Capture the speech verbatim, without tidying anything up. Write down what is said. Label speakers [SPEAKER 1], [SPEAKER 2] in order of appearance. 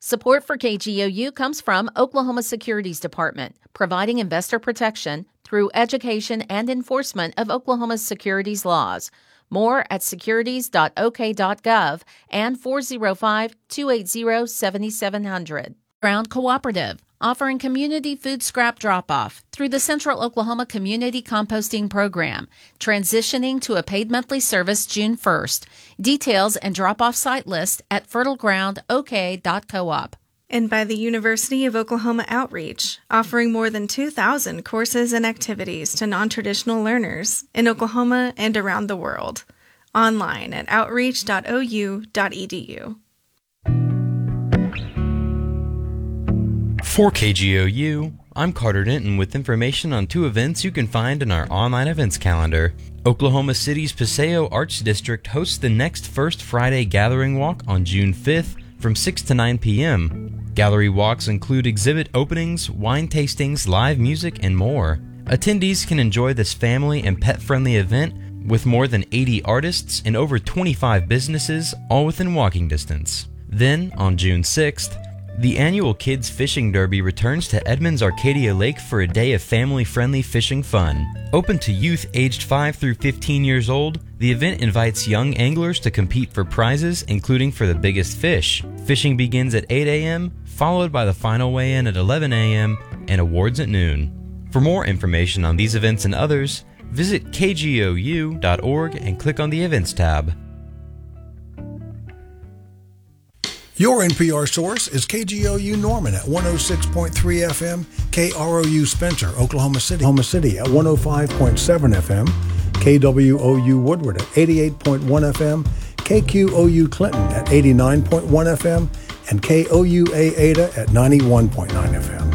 [SPEAKER 1] Support for K G O U comes from Oklahoma Securities Department, providing investor protection through education and enforcement of Oklahoma's securities laws. More at securities dot o k dot gov and four oh five, two eight zero, seven seven zero zero. Ground Cooperative, offering community food scrap drop-off through the Central Oklahoma Community Composting Program, transitioning to a paid monthly service June first. Details and drop-off site list at fertile ground o k dot coop.
[SPEAKER 2] And by the University of Oklahoma Outreach, offering more than two thousand courses and activities to non-traditional learners in Oklahoma and around the world. Online at outreach dot o u dot e d u.
[SPEAKER 3] For K G O U, I'm Carter Denton with information on two events you can find in our online events calendar. Oklahoma City's Paseo Arts District hosts the next First Friday Gathering Walk on June fifth from six to nine p.m. Gallery walks include exhibit openings, wine tastings, live music, and more. Attendees can enjoy this family and pet-friendly event with more than eighty artists and over twenty-five businesses, all within walking distance. Then, on June sixth, the annual Kids Fishing Derby returns to Edmonds Arcadia Lake for a day of family-friendly fishing fun. Open to youth aged five through fifteen years old, the event invites young anglers to compete for prizes, including for the biggest fish. Fishing begins at eight a.m., followed by the final weigh-in at eleven a.m. and awards at noon. For more information on these events and others, visit k g o u dot org and click on the Events tab.
[SPEAKER 4] Your N P R source is K G O U Norman at one oh six point three F M, K R O U Spencer, Oklahoma City, Oklahoma City at one oh five point seven F M, K W O U Woodward at eighty-eight point one F M, K Q O U Clinton at eighty-nine point one F M, and K O U A Ada at ninety-one point nine F M.